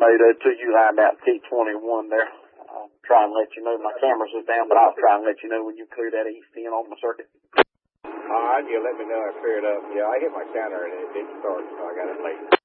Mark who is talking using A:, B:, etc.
A: 802, you lined out T21 there. I'll try and let you know. My cameras is down, but I'll try and let you know when you clear that east end on my circuit.
B: All right, you let me know I clear it up. Yeah, I hit my counter and it didn't start, so I got it late.